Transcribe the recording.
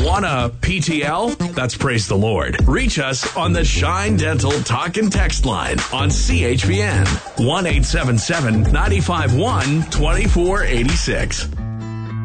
Want a PTL? That's praise the Lord. Reach us on the Shine Dental Talk and Text line on CHBN 1-877-951-2486.